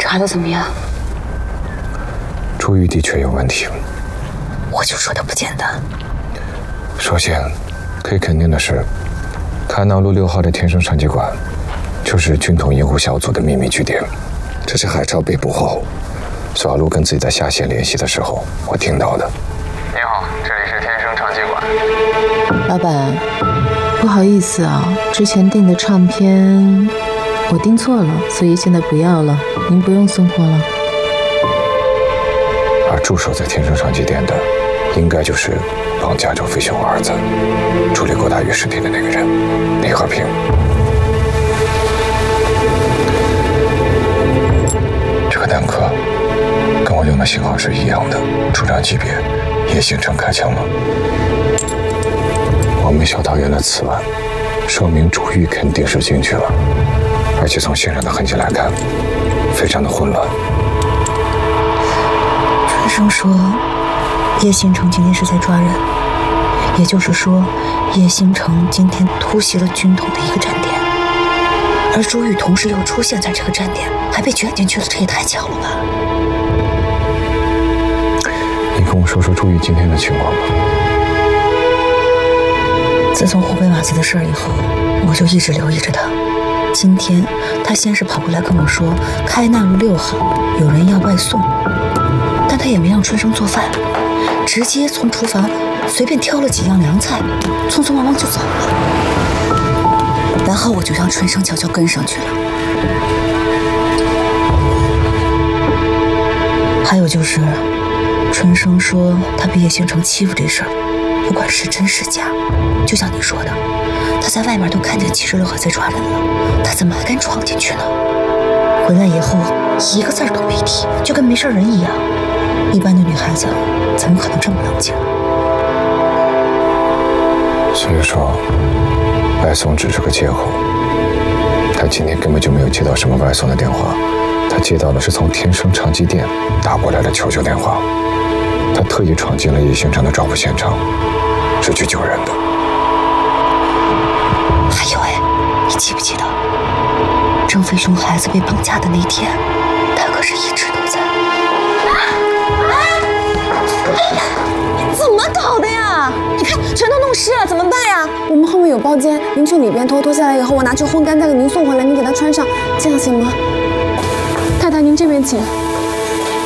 查的怎么样？ 朱玉的确有问题。 我就说他不简单。 首先，可以肯定的是，开南路6号的天生长技馆，就是军统营护小组的秘密据点。这是海超被捕后，索亚路跟自己在下线联系的时候，我听到的。 你好，这里是天生长技馆。 老板，不好意思啊，之前订的唱片我订错了，所以现在不要了，您不用送货了。 而驻守在天生长技店的，应该就是帮加州飞熊儿子处理郭大宇视频的那个人，李和平。这个弹壳跟我用的型号是一样的，出厂级别也形成开枪了。我们小桃园的此案，说明朱玉肯定是进去了，而且从现场的痕迹来看，非常的混乱。 春生说，叶星辰今天是在抓人，也就是说，叶星辰今天突袭了军统的一个站点，而朱玉同时又出现在这个站点，还被卷进去了，这也太巧了吧？ 你跟我说说朱玉今天的情况吧。 自从湖北瓦斯的事儿以后，我就一直留意着他。今天他先是跑过来跟我说，开南路6号有人要外送，但他也没让春生做饭，直接从厨房随便挑了几样凉菜，匆匆忙忙就走了。然后我就让春生悄悄跟上去了。还有就是，春生说他被叶星辰欺负这事儿，不管是真是假，就像你说的，他在外面都看见76号在抓人了，他怎么还敢闯进去呢？回来以后一个字儿都没提，就跟没事人一样。一般的女孩子怎么可能这么冷静？ 所以说，外送只是个借口。他今天根本就没有接到什么外送的电话，他接到的是从天生长技店打过来的求救电话。他特意闯进了叶星辰的抓捕现场，是去救人的。 还有哎，你记不记得郑飞熊孩子被绑架的那天，他可是一直都在。 怎么搞的呀？你看全都弄湿了，怎么办呀？我们后面有包间，您去里边脱下来以后，我拿去烘干，再给您送回来，您给它穿上，这样行吗？太太，您这边请。